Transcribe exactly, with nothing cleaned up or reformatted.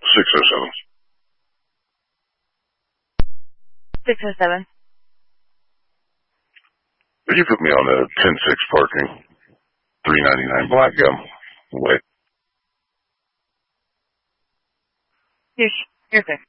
six oh seven. six oh seven. Could you put me on a ten six parking? three ninety-nine Black Gum. Wait. You're, you're good.